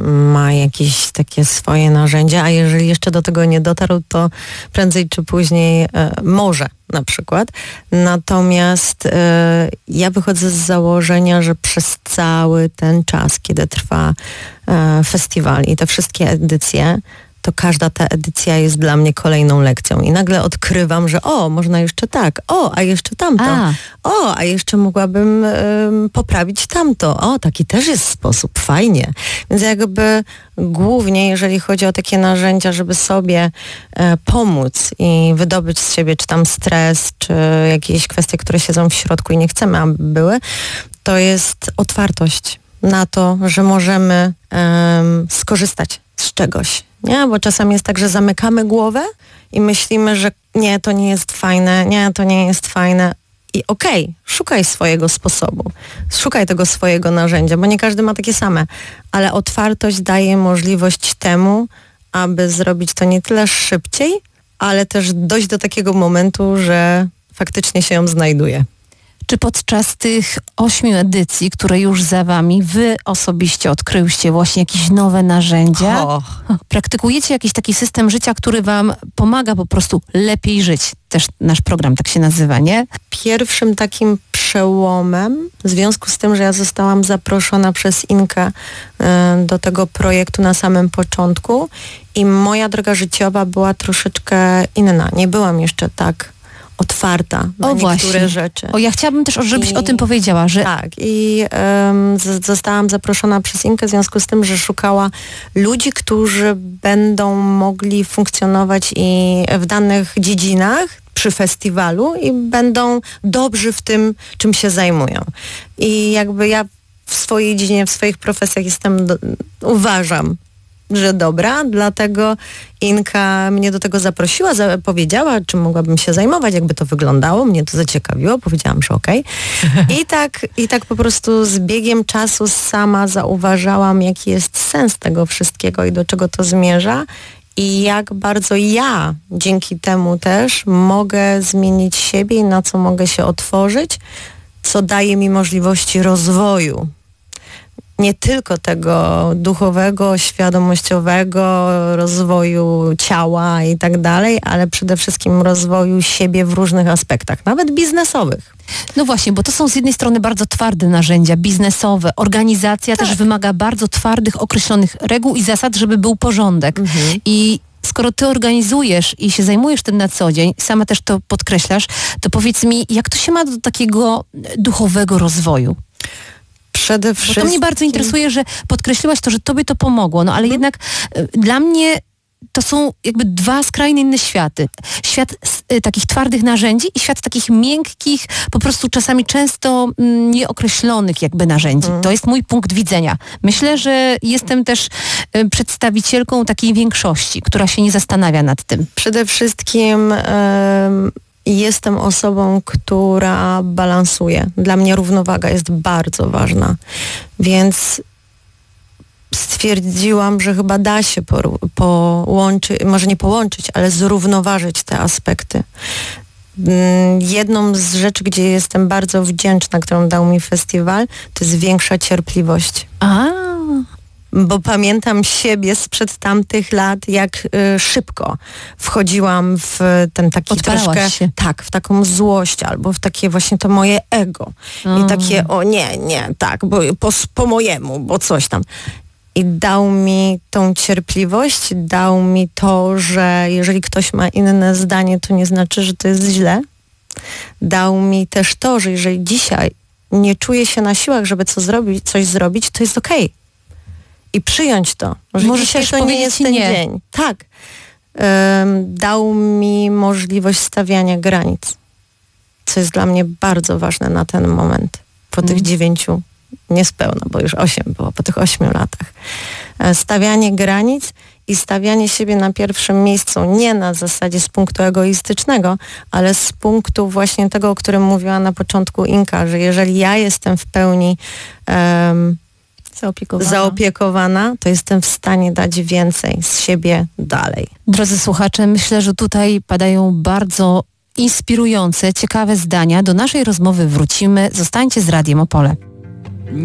ma jakieś takie swoje narzędzia, a jeżeli jeszcze do tego nie dotarł, to prędzej czy później może na przykład. Natomiast ja wychodzę z założenia, że przez cały ten czas, kiedy trwa festiwal i te wszystkie edycje, to każda ta edycja jest dla mnie kolejną lekcją. I nagle odkrywam, że można jeszcze tak, a jeszcze tamto, a jeszcze mogłabym poprawić tamto. Taki też jest sposób, fajnie. Więc jakby głównie, jeżeli chodzi o takie narzędzia, żeby sobie pomóc i wydobyć z siebie czy tam stres, czy jakieś kwestie, które siedzą w środku i nie chcemy, aby były, to jest otwartość na to, że możemy skorzystać z czegoś. Nie? Bo czasami jest tak, że zamykamy głowę i myślimy, że nie, to nie jest fajne, nie, to nie jest fajne. I okej, szukaj swojego sposobu, szukaj tego swojego narzędzia, bo nie każdy ma takie same, ale otwartość daje możliwość temu, aby zrobić to nie tyle szybciej, ale też dojść do takiego momentu, że faktycznie się ją znajduje. Czy podczas tych 8 edycji, które już za wami, wy osobiście odkryłyście właśnie jakieś nowe narzędzia? Praktykujecie jakiś taki system życia, który wam pomaga po prostu lepiej żyć? Też nasz program tak się nazywa, nie? Pierwszym takim przełomem, w związku z tym, że ja zostałam zaproszona przez Inkę do tego projektu na samym początku i moja droga życiowa była troszeczkę inna. Nie byłam jeszcze tak otwarta na niektóre rzeczy. Ja chciałabym też, żebyś o tym powiedziała, że... Tak, i zostałam zaproszona przez Inkę w związku z tym, że szukała ludzi, którzy będą mogli funkcjonować i w danych dziedzinach przy festiwalu i będą dobrzy w tym, czym się zajmują. I jakby ja w swojej dziedzinie, w swoich profesjach uważam, że dobra, dlatego Inka mnie do tego zaprosiła, powiedziała, czym mogłabym się zajmować, jakby to wyglądało, mnie to zaciekawiło, powiedziałam, że okej. I tak po prostu z biegiem czasu sama zauważałam, jaki jest sens tego wszystkiego i do czego to zmierza i jak bardzo ja dzięki temu też mogę zmienić siebie i na co mogę się otworzyć, co daje mi możliwości rozwoju. Nie tylko tego duchowego, świadomościowego, rozwoju ciała i tak dalej, ale przede wszystkim rozwoju siebie w różnych aspektach, nawet biznesowych. No właśnie, bo to są z jednej strony bardzo twarde narzędzia biznesowe. Organizacja też wymaga bardzo twardych, określonych reguł i zasad, żeby był porządek. I skoro ty organizujesz i się zajmujesz tym na co dzień, sama też to podkreślasz, to powiedz mi, jak to się ma do takiego duchowego rozwoju? Przede wszystkim... Bo to mnie bardzo interesuje, że podkreśliłaś to, że tobie to pomogło, no ale jednak dla mnie to są jakby dwa skrajnie inne światy. Świat takich twardych narzędzi i świat takich miękkich, po prostu czasami często nieokreślonych jakby narzędzi. To jest mój punkt widzenia. Myślę, że jestem też przedstawicielką takiej większości, która się nie zastanawia nad tym. Przede wszystkim... Jestem osobą, która balansuje. Dla mnie równowaga jest bardzo ważna. Więc stwierdziłam, że chyba da się połączyć, może nie połączyć, ale zrównoważyć te aspekty. Jedną z rzeczy, gdzie jestem bardzo wdzięczna, którą dał mi festiwal, to jest większa cierpliwość. Bo pamiętam siebie sprzed tamtych lat, jak szybko wchodziłam w ten taki troszkę, w taką złość albo w takie właśnie to moje ego. I takie, tak, bo po mojemu, bo coś tam. I dał mi tą cierpliwość, dał mi to, że jeżeli ktoś ma inne zdanie, to nie znaczy, że to jest źle. Dał mi też to, że jeżeli dzisiaj nie czuję się na siłach, żeby coś zrobić, to jest okej. I przyjąć to, że Możesz dzisiaj też to nie jest ten dzień. Tak. Dał mi możliwość stawiania granic, co jest dla mnie bardzo ważne na ten moment. Po tych 9, niespełna, bo już 8 było, po tych 8 latach. Stawianie granic i stawianie siebie na pierwszym miejscu, nie na zasadzie z punktu egoistycznego, ale z punktu właśnie tego, o którym mówiła na początku Inka, że jeżeli ja jestem w pełni zaopiekowana, to jestem w stanie dać więcej z siebie dalej. Drodzy słuchacze, myślę, że tutaj padają bardzo inspirujące, ciekawe zdania. Do naszej rozmowy wrócimy. Zostańcie z Radiem Opole.